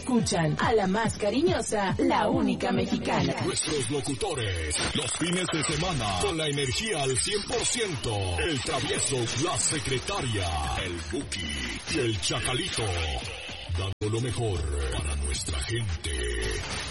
escuchan a la más cariñosa, la única mexicana. Nuestros locutores, los fines de semana, con la energía al 100%. El travieso, la secretaria, el Buki y el Chacalito. Dando lo mejor para nuestra gente.